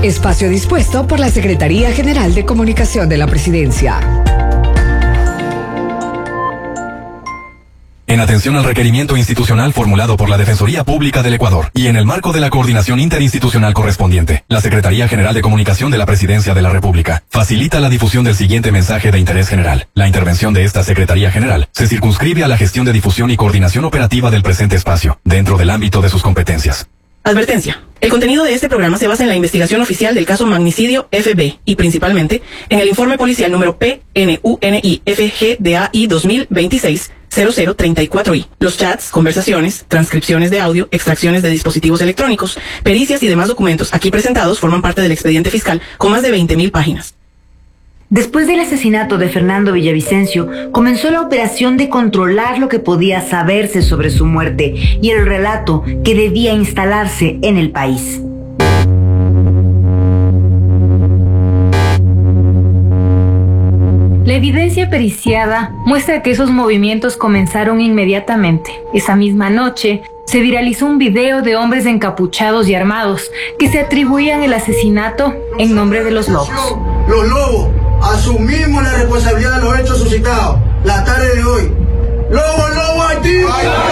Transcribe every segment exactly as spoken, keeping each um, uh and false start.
Espacio dispuesto por la Secretaría General de Comunicación de la Presidencia. En atención al requerimiento institucional formulado por la Defensoría Pública del Ecuador y en el marco de la coordinación interinstitucional correspondiente, la Secretaría General de Comunicación de la Presidencia de la República facilita la difusión del siguiente mensaje de interés general. La intervención de esta Secretaría General se circunscribe a la gestión de difusión y coordinación operativa del presente espacio, dentro del ámbito de sus competencias. Advertencia. El contenido de este programa se basa en la investigación oficial del caso Magnicidio F B y principalmente en el informe policial número P N U N I F G D A I dos mil veintiséis cero cero treinta y cuatro I. Los chats, conversaciones, transcripciones de audio, extracciones de dispositivos electrónicos, pericias y demás documentos aquí presentados forman parte del expediente fiscal con más de veinte mil páginas. Después del asesinato de Fernando Villavicencio, comenzó la operación de controlar lo que podía saberse sobre su muerte y el relato que debía instalarse en el país. La evidencia periciada muestra que esos movimientos comenzaron inmediatamente. Esa misma noche, se viralizó un video de hombres encapuchados y armados que se atribuían el asesinato en nombre de los lobos. Los lobos asumimos la responsabilidad de los hechos suscitados la tarde de hoy. ¡Lobo, lobo, activo!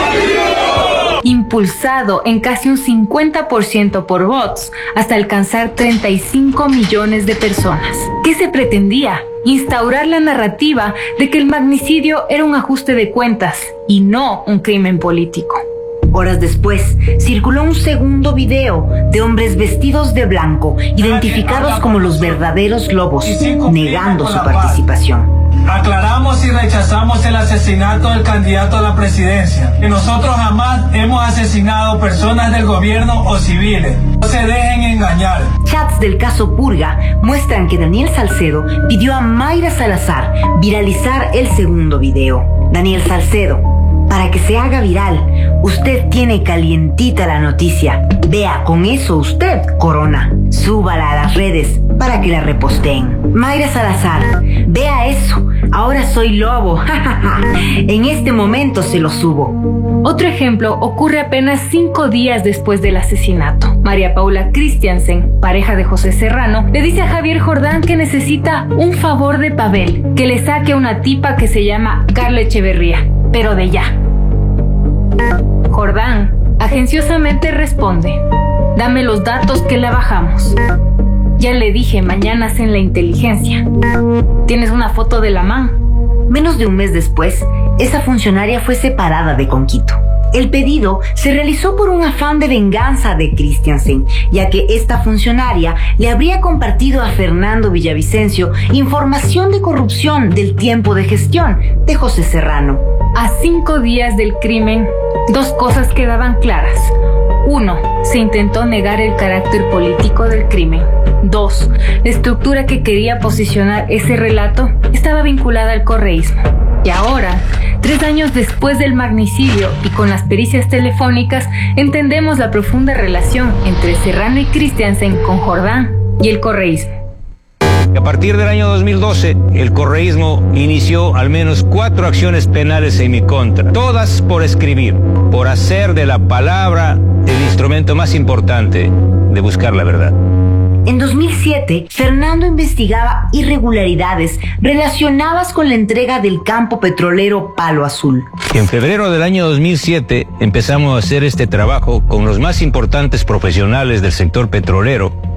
Impulsado en casi un cincuenta por ciento por bots, hasta alcanzar treinta y cinco millones de personas. ¿Qué se pretendía? Instaurar la narrativa de que el magnicidio era un ajuste de cuentas y no un crimen político. Horas después, circuló un segundo video de hombres vestidos de blanco, identificados como los verdaderos lobos, negando su participación. Aclaramos y rechazamos el asesinato del candidato a la presidencia. Que nosotros jamás hemos asesinado personas del gobierno o civiles. No se dejen engañar. Chats del caso Purga muestran que Daniel Salcedo pidió a Mayra Salazar viralizar el segundo video. Daniel Salcedo: para que se haga viral, usted tiene calientita la noticia. Vea, con eso usted corona. Súbala a las redes para que la reposteen. Mayra Salazar: vea eso, ahora soy lobo. En este momento se lo subo. Otro ejemplo ocurre apenas cinco días después del asesinato. María Paula Christiansen, pareja de José Serrano, le dice a Javier Jordán que necesita un favor de Pavel, que le saque a una tipa que se llama Carla Echeverría, pero de ya. Jordán agenciosamente responde: dame los datos que la bajamos. Ya le dije, mañana hacen la inteligencia. ¿Tienes una foto de la man? Menos de un mes después, esa funcionaria fue separada de Conquito. El pedido se realizó por un afán de venganza de Christiansen, ya que esta funcionaria le habría compartido a Fernando Villavicencio información de corrupción del tiempo de gestión de José Serrano. A cinco días del crimen, dos cosas quedaban claras. Uno, se intentó negar el carácter político del crimen. Dos, la estructura que quería posicionar ese relato estaba vinculada al correísmo. Y ahora, tres años después del magnicidio y con las pericias telefónicas, entendemos la profunda relación entre Serrano y Christiansen con Jordán y el correísmo. A partir del año dos mil doce, el correísmo inició al menos cuatro acciones penales en mi contra, todas por escribir, por hacer de la palabra el instrumento más importante de buscar la verdad. En dos mil siete, Fernando investigaba irregularidades relacionadas con la entrega del campo petrolero Palo Azul. En febrero del año dos mil siete empezamos a hacer este trabajo con los más importantes profesionales del sector petrolero